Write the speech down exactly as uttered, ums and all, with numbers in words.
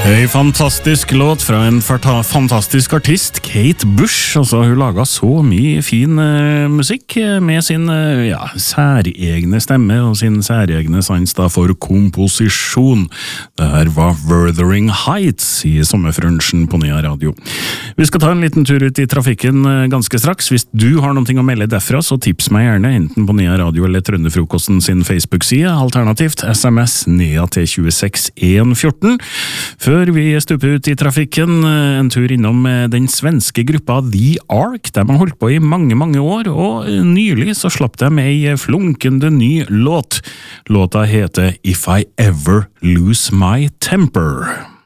En fantastisk låt fra en farta- fantastisk artist, Kate Bush. Altså, hun laget så mye fin uh, musikk med sin uh, ja, særegne stemme og sin særegne sans da for komposisjon. Det her var Wuthering Heights i sommerfrunchen på Nea Radio. Vi skal ta en liten tur ut i trafikken uh, ganske straks. Hvis du har noe å melde derfra, så tips meg gjerne enten på Nea Radio eller Trønderfrokosten sin Facebook-side. Alternativt S M S Nea til to seks en ett fire. Før vi stuper ut i trafikken, en tur innom den svenske gruppa The Ark. De har holdt på i mange, mange år, og nylig så slapp de ei flunkende ny låt. Låta heter If I Ever Lose My Temper.